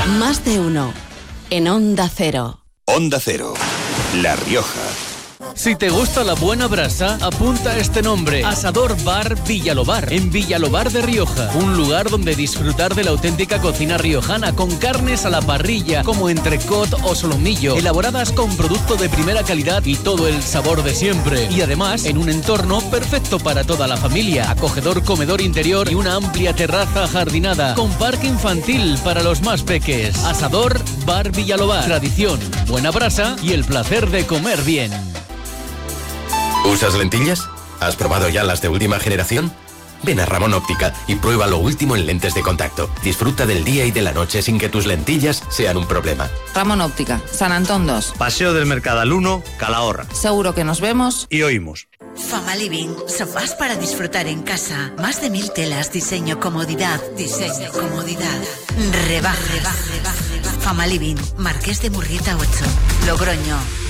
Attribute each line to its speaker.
Speaker 1: Más de uno. En Onda Cero.
Speaker 2: Onda Cero. La Rioja.
Speaker 3: Si te gusta la buena brasa, apunta este nombre: Asador Bar Villalobar, en Villalobar de Rioja. Un lugar donde disfrutar de la auténtica cocina riojana, con carnes a la parrilla, como entrecot o solomillo, elaboradas con producto de primera calidad y todo el sabor de siempre. Y además, en un entorno perfecto para toda la familia. Acogedor comedor interior y una amplia terraza ajardinada, con parque infantil para los más peques. Asador Bar Villalobar. Tradición, buena brasa y el placer de comer bien.
Speaker 4: ¿Usas lentillas? ¿Has probado ya las de última generación? Ven a Ramón Óptica y prueba lo último en lentes de contacto. Disfruta del día y de la noche sin que tus lentillas sean un problema.
Speaker 5: Ramón Óptica, San Antón 2.
Speaker 6: Paseo del Mercadal 1, Calahorra.
Speaker 5: Seguro que nos vemos
Speaker 6: y oímos.
Speaker 7: Fama Living, sofás para disfrutar en casa. Más de 1000 telas, diseño, comodidad. Diseño, comodidad. Rebaja. Fama Living, Marqués de Murrieta 8, Logroño.